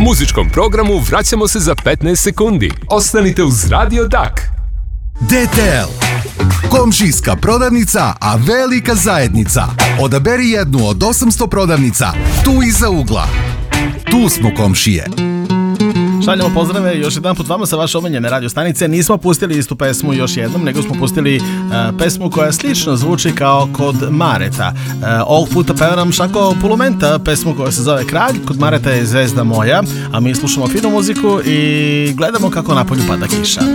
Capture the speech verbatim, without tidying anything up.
muzičkom programu vraćamo se za petnaest sekundi. Ostanite uz Radio Dak. D T L. Komšijska prodavnica, a velika zajednica. Odaberi jednu od osamsto prodavnica, tu iza ugla. Tu smo komšije. Šaljamo pozdrave još jedan put vama sa vaše omiljene radio stanice. Nismo pustili istu pesmu još jednom, nego smo pustili uh, pesmu koja slično zvuči kao kod Mareta. Uh, ovog puta peva nam Šako Pulumenta, pesmu koja se zove Kralj. Kod Mareta je Zvezda moja, a mi slušamo finu muziku i gledamo kako napolju pada kiša.